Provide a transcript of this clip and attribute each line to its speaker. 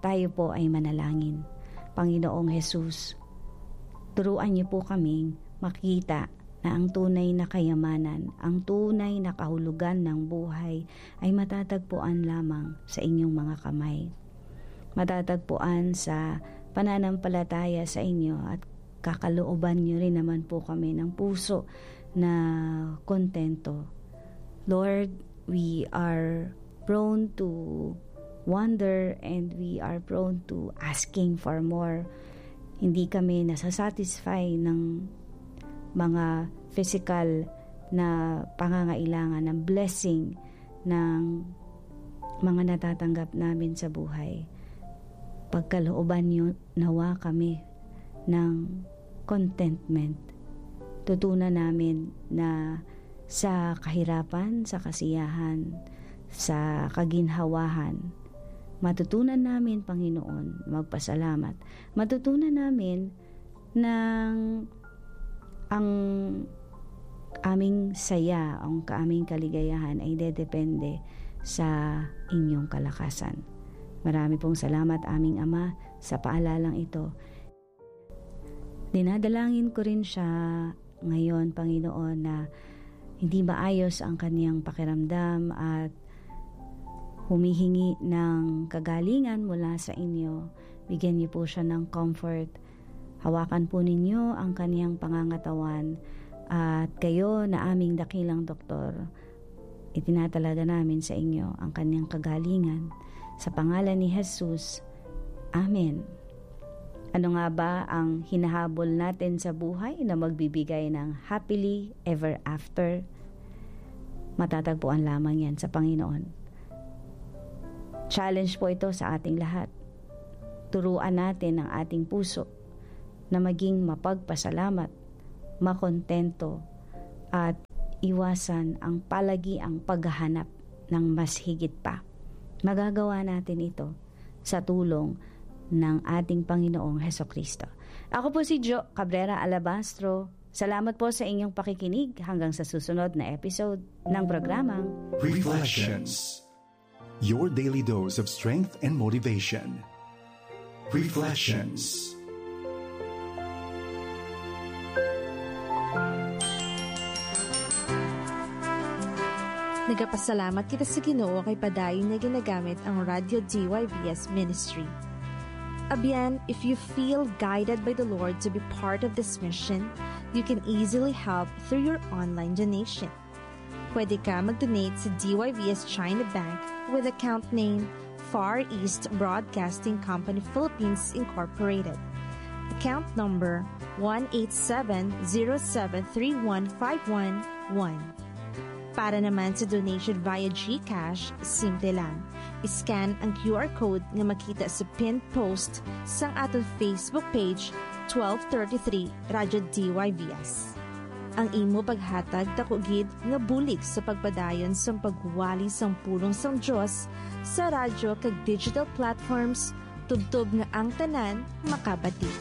Speaker 1: Tayo po ay manalangin. Panginoong Jesus, turuan niyo po kaming makita na ang tunay na kayamanan, ang tunay na kahulugan ng buhay ay matatagpuan lamang sa inyong mga kamay. Matatagpuan sa pananampalataya sa inyo at kakalooban niyo rin naman po kami ng puso na kontento. Lord, we are prone to wonder and we are prone to asking for more. Hindi kami nasasatisfy ng mga physical na pangangailangan, ng blessing ng mga natatanggap namin sa buhay. Pagkalooban niyo nawa kami ng contentment. Tutunan namin na sa kahirapan, sa kasiyahan, sa kaginhawahan, matutunan namin, Panginoon, magpasalamat. Matutunan namin ng ang aming saya, ang aming kaligayahan ay dedepende sa inyong kalakasan. Marami pong salamat, aming Ama, sa paalalang ito. Dinadalangin ko rin siya ngayon, Panginoon, na hindi maayos ang kaniyang pakiramdam at humihingi ng kagalingan mula sa inyo. Bigyan niyo po siya ng comfort. Hawakan po ninyo ang kaniyang pangangatawan at kayo na aming dakilang doktor, itinatalaga namin sa inyo ang kaniyang kagalingan. Sa pangalan ni Jesus, Amen. Ano nga ba ang hinahabol natin sa buhay na magbibigay ng happily ever after? Matatagpuan lamang yan sa Panginoon. Challenge po ito sa ating lahat. Turuan natin ang ating puso na maging mapagpasalamat, makontento, at iwasan ang palagiang paghahanap ng mas higit pa. Magagawa natin ito sa tulong ng ating Panginoong Hesukristo. Ako po si Jo Cabrera Alabastro. Salamat po sa inyong pakikinig hanggang sa susunod na episode ng programang
Speaker 2: Reflections. Your daily dose of strength and motivation. Reflections.
Speaker 3: Nagapasalamat kita sa Ginoo kay padayon na ginagamit ang Radio DYVS Ministry. Abiyan, if you feel guided by the Lord to be part of this mission, you can easily help through your online donation. Pwede ka mag-donate sa DYVS China Bank with account name Far East Broadcasting Company Philippines Incorporated. Account number 18707315111. Para naman sa donation via GCash, simple lang. I-scan ang QR code nga makita sa pinned post sa atong Facebook page 1233 Radyo DYVS. Ang imo paghatag dako gid nga bulig sa pagpadayon sa pagwali sang pulong sang Dios sa radyo kag digital platforms tubtob nga ang tanan makabati.